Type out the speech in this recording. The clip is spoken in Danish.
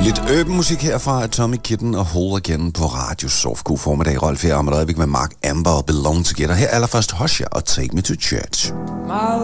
Lidt urban musik herfra af Tommy Kitten og Hold Again på Radio Soft. God formiddag, Rolf her om et øjeblik med Mark Amber og Belong Together. Her allerførst Hosher og Take Me to Church. My